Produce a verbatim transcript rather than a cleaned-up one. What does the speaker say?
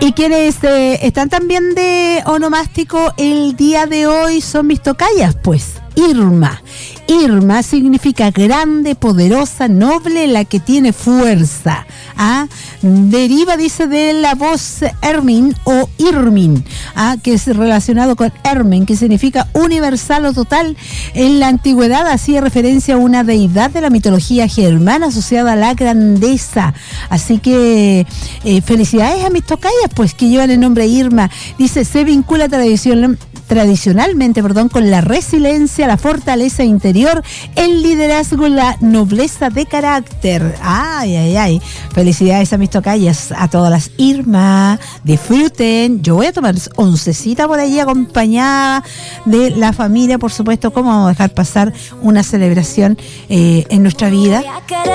Y quienes eh, están también de onomástico el día de hoy son mis tocayas, pues. Irma. Irma significa grande, poderosa, noble, la que tiene fuerza. ¿Ah? Deriva, dice, de la voz Hermin o Irmin, ¿ah? Que es relacionado con Hermen, que significa universal o total. En la antigüedad hacía referencia a una deidad de la mitología germana asociada a la grandeza. Así que eh, felicidades a mis tocayas, pues, que llevan el nombre Irma. Dice, se vincula tradición, tradicionalmente, perdón, con la resiliencia, la fortaleza interior, el liderazgo, la nobleza de carácter. Ay, ay, ay. Felicidades a mis tocayas, a todas las Irma. Disfruten. Yo voy a tomar oncecita por allí acompañada de la familia, por supuesto. ¿Cómo vamos a dejar pasar una celebración eh, en nuestra vida?